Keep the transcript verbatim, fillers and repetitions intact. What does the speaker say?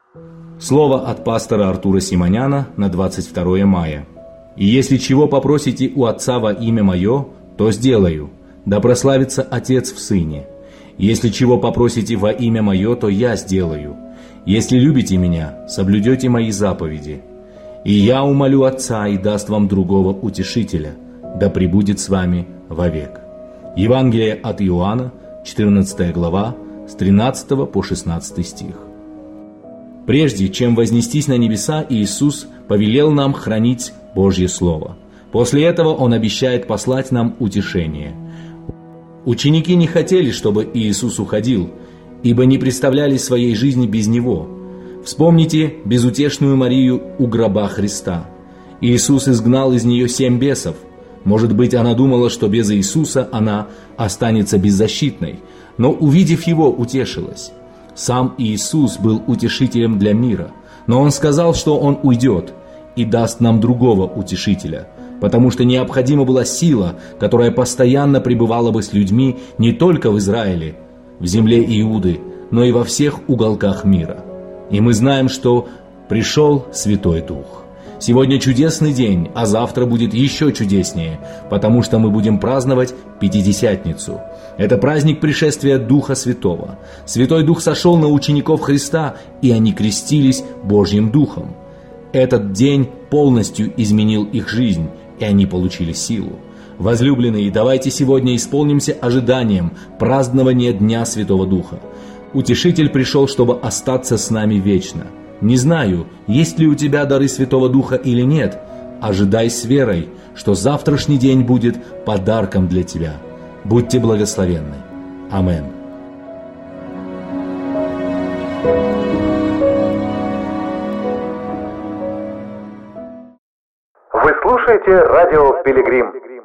Слово от пастора Артура Симоняна на двадцать второе мая. «И если чего попросите у Отца во имя Мое, то сделаю, да прославится Отец в Сыне. Если чего попросите во имя Мое, то Я сделаю. Если любите Меня, соблюдете Мои заповеди. И Я умолю Отца и даст вам другого утешителя, да пребудет с вами вовек». Евангелие от Иоанна, четырнадцатая глава, с тринадцатого по шестнадцатый стих. Прежде чем вознестись на небеса, Иисус повелел нам хранить Божье Слово. После этого Он обещает послать нам утешение. Ученики не хотели, чтобы Иисус уходил, ибо не представляли своей жизни без Него. Вспомните безутешную Марию у гроба Христа. Иисус изгнал из нее семь бесов. Может быть, она думала, что без Иисуса она останется беззащитной, но, увидев Его, утешилась. Сам Иисус был утешителем для мира, но Он сказал, что Он уйдет и даст нам другого утешителя, потому что необходима была сила, которая постоянно пребывала бы с людьми не только в Израиле, в земле Иуды, но и во всех уголках мира. И мы знаем, что пришел Святой Дух. Сегодня чудесный день, а завтра будет еще чудеснее, потому что мы будем праздновать Пятидесятницу. Это праздник пришествия Духа Святого. Святой Дух сошел на учеников Христа, и они крестились Божьим Духом. Этот день полностью изменил их жизнь, и они получили силу. Возлюбленные, давайте сегодня исполнимся ожиданием празднования Дня Святого Духа. Утешитель пришел, чтобы остаться с нами вечно. Не знаю, есть ли у тебя дары Святого Духа или нет. Ожидай с верой, что завтрашний день будет подарком для тебя. Будьте благословенны. Аминь. Вы слушаете радио «Пилигрим».